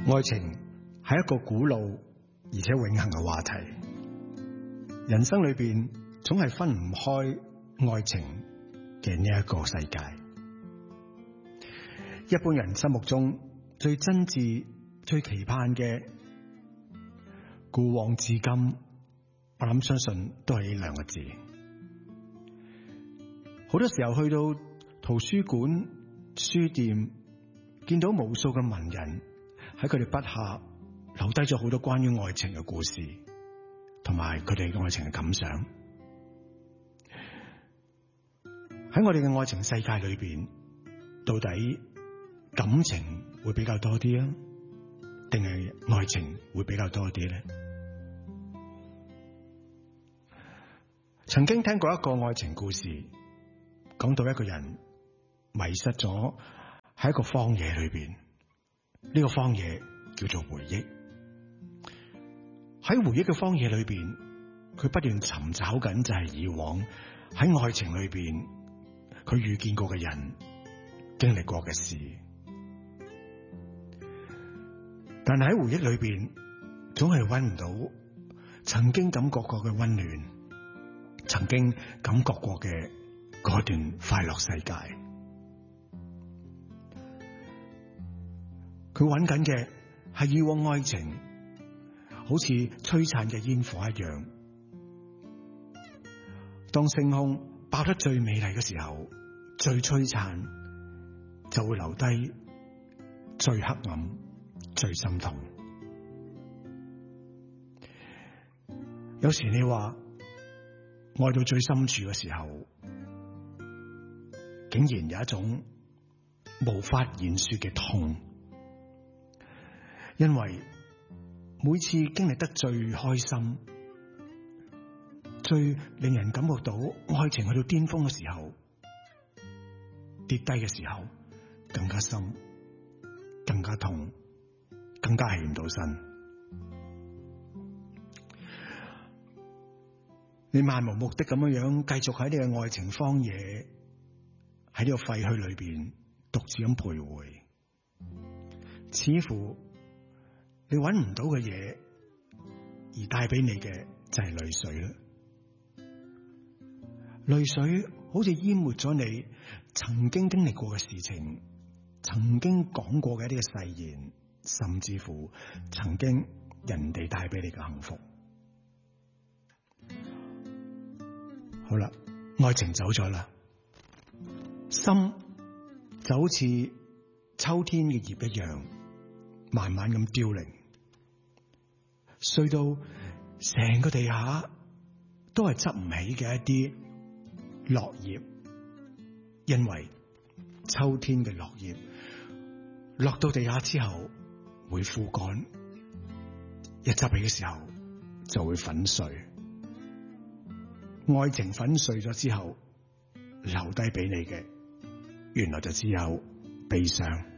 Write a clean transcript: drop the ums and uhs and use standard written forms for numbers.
愛情係一個古老而且永恆嘅話題，人生裏邊總係分唔開愛情嘅呢一個世界。一般人心目中最真摯、最期盼嘅，古往至今，我諗相信都係呢兩個字。好多時候去到圖書館、書店，見到無數嘅文人喺佢哋筆下留低咗好多關於愛情嘅故事，同埋佢哋嘅愛情嘅感想。喺我哋嘅愛情世界裏邊，到底感情會比較多啲啊，定係愛情會比較多啲咧？曾經聽過一個愛情故事，講到一個人迷失咗喺一個荒野裏邊，呢個荒野叫做回憶。喺回憶嘅荒野裏邊，佢不斷尋找緊就係以往喺愛情裏邊佢遇見過嘅人，經歷過嘅事。但係喺回憶裏邊，總係揾唔到曾經感覺過嘅溫暖，曾經感覺過嘅嗰段快樂世界。佢揾緊嘅係以往愛情，好似璀璨嘅煙火一樣。當星空爆得最美麗嘅時候，最璀璨就會留低最黑暗、最心痛。有時你話愛到最深處嘅時候，竟然有一種無法言說嘅痛，因為每次經歷得最開心、最令人感覺到愛情去到巔峰嘅時候，跌低嘅時候更加深、更加痛、更加起唔到身。你漫無目的咁樣繼續喺你嘅愛情荒野，喺呢個廢墟裏邊獨自咁徘徊，似乎你揾唔到嘅嘢，而帶俾你嘅就係淚水啦。淚水好似淹沒咗你曾經經歷過嘅事情，曾經講過嘅一啲嘅誓言，甚至乎曾經人哋帶俾你嘅幸福。好啦，愛情走咗啦，心就好似秋天嘅葉一樣，慢慢咁凋零，碎到成個地下都係執唔起嘅一啲落葉，因為秋天嘅落葉落到地下之後會枯乾，一執起嘅時候就會粉碎。愛情粉碎咗之後，留低俾你嘅，原來就只有悲傷。